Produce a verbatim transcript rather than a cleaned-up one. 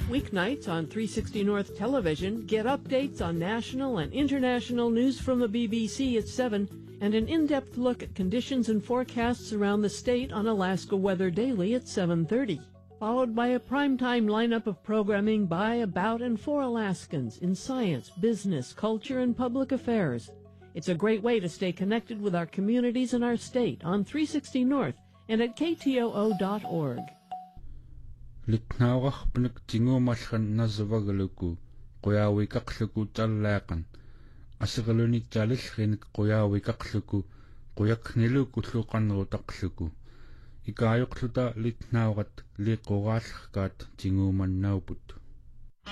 Weeknights on three sixty North Television, get updates on national and international news from the B B C at seven, and an in-depth look at conditions and forecasts around the state on Alaska Weather Daily at seven thirty. Followed by a primetime lineup of programming by, about, and for Alaskans in science, business, culture, and public affairs. It's a great way to stay connected with our communities and our state on three sixty North and at K T O O dot org. Litnaawaqpnik tinguumallan nasavagaluku quyaawiqaqluku tallaaqan asiqalunittalillrinik quyaawiqaqluku quyakniluku lluqannerutaqluku ikaayoqluta litnaawaqat liiquraallerkaat tinguumannauput.